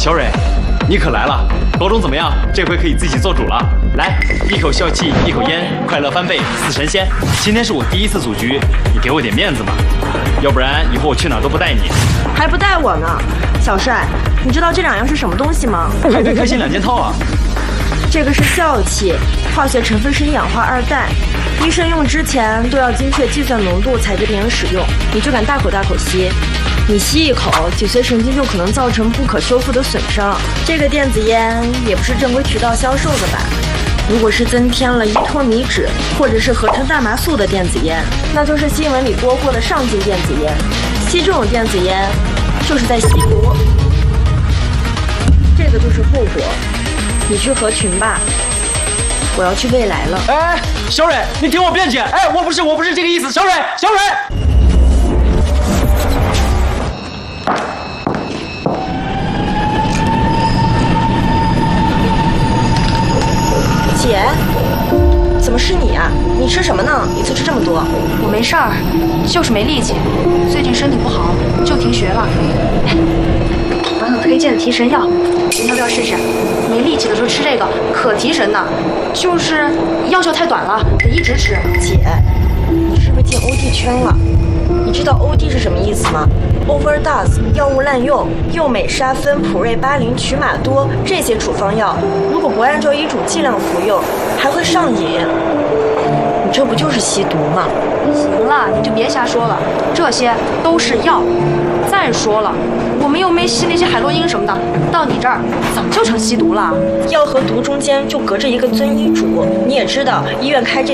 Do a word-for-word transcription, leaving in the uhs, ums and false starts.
小蕊，你可来了！高中怎么样？这回可以自己做主了。来，一口笑气，一口烟，快乐翻倍，似神仙。今天是我第一次组局，你给我点面子嘛，要不然以后我去哪儿都不带你。 还不带我呢？小帅，你知道这两样是什么东西吗？ 还得开心两件套啊！ 这个是笑气，化学成分是一氧化二氮，医生用之前都要精确计算浓度才给病人使用，你就敢大口大口吸？你吸一口，脊髓神经就可能造成不可修复的损伤。这个电子烟也不是正规渠道销售的吧？如果是增添了依托米酯或者是合成大麻素的电子烟，那就是新闻里播过的上劲电子烟。吸这种电子烟，就是在吸毒。这个就是后果。你去合群吧，我要去未来了。 哎，小蕊，你听我辩解。哎，我不是，我不是这个意思。小蕊，小蕊。 姐，怎么是你啊？你吃什么呢？一次吃这么多？ 我没事儿，就是没力气，最近身体不好，就停学了。网友推荐的提神药，你要不要试试？没力气的时候吃这个可提神的，就是药效太短了，得一直吃。 姐，你是不是进 O D 圈了？你知道 O D 是什么意思吗 ？Overdose， 药物滥用，右美沙芬、普瑞巴林、曲马多这些处方药，如果不按照医嘱剂量服用，还会上瘾。你这不就是吸毒吗？ 行了，你就别瞎说了，这些都是药。再说了，我们又没吸那些海洛因什么的，到你这儿怎么就成吸毒了？ 药和毒中间就隔着一个遵医嘱，你也知道，医院开这